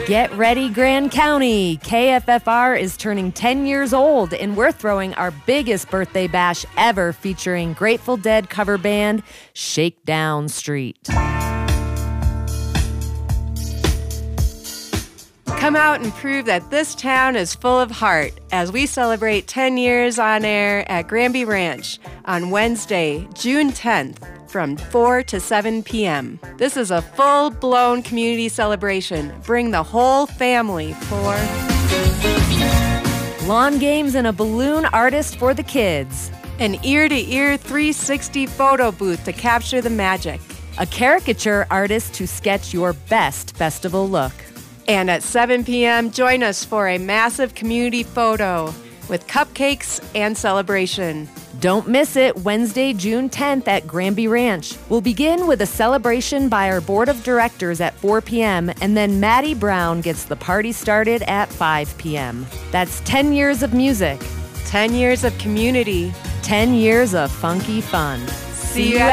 Get ready, Grand County! KFFR is turning 10 years old, and we're throwing our biggest birthday bash ever featuring Grateful Dead cover band Shakedown Street. Come out and prove that this town is full of heart as we celebrate 10 years on air at Granby Ranch on Wednesday, June 10th from 4 to 7 p.m. This is a full-blown community celebration. Bring the whole family for lawn games and a balloon artist for the kids. An ear-to-ear 360 photo booth to capture the magic. A caricature artist to sketch your best festival look. And at 7 p.m., join us for a massive community photo with cupcakes and celebration. Don't miss it, Wednesday, June 10th at Granby Ranch. We'll begin with a celebration by our board of directors at 4 p.m., and then Maddie Brown gets the party started at 5 p.m. That's 10 years of music. 10 years of community. 10 years of funky fun. See you